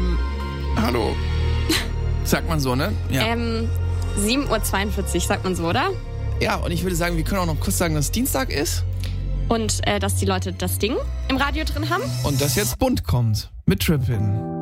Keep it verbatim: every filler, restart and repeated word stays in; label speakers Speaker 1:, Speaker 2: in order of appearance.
Speaker 1: Ähm, hallo. Sagt man so, ne? Ja.
Speaker 2: Ähm, sieben Uhr zweiundvierzig, sagt man so, oder?
Speaker 1: Ja, und ich würde sagen, wir können auch noch kurz sagen, dass es Dienstag ist.
Speaker 2: Und äh, dass die Leute das Ding im Radio drin haben.
Speaker 1: Und dass jetzt Bunt kommt mit Trippin.